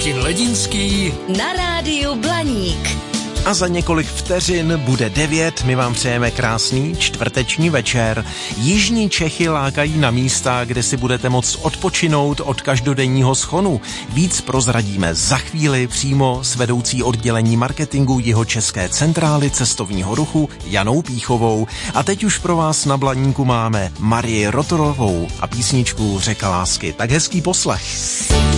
Martin Ledinský na rádiu Blaník. A za několik vteřin bude 9, my vám přejeme krásný čtvrteční večer. Jižní Čechy lákají na místa, kde si budete moct odpočinout od každodenního schonu. Víc prozradíme za chvíli přímo s vedoucí oddělení marketingu Jihočeské centrály cestovního ruchu Janou Píchovou. A teď už pro vás na Blaníku máme Marii Rotorovou a písničku Řeka lásky. Tak hezký poslech.